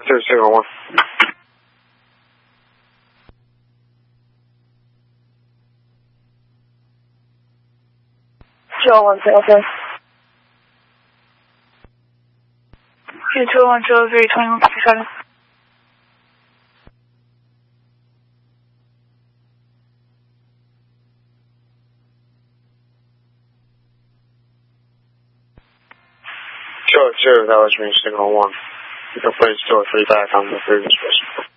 201. Joe 103. 22103, 2157. Sure, that was me, signal 1. You can please do a 3 back on the previous person.